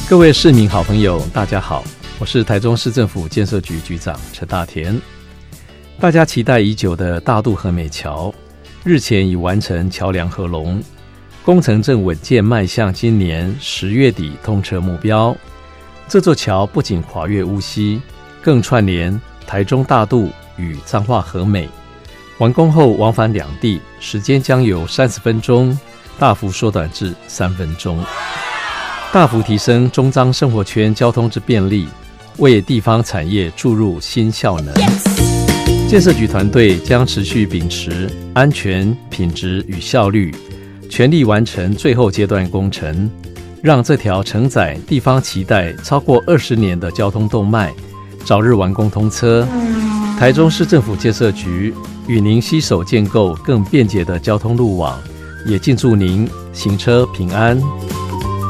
各位市民好朋友，大家好，我是台中市政府建设局局长陈大田。大家期待已久的大肚和美桥，日前已完成桥梁合龙，工程正稳健迈向今年10月底通车目标。这座桥不仅跨越乌溪，更串联台中大肚与彰化和美。完工后往返两地时间将由30分钟大幅缩短至3分钟，大幅提升中彰生活圈交通之便利，为地方产业注入新效能。建设局团队将持续秉持安全、品质与效率，全力完成最后阶段工程，让这条承载地方期待超过20年的交通动脉早日完工通车。台中市政府建设局与您携手建构更便捷的交通路网，也敬祝您行车平安。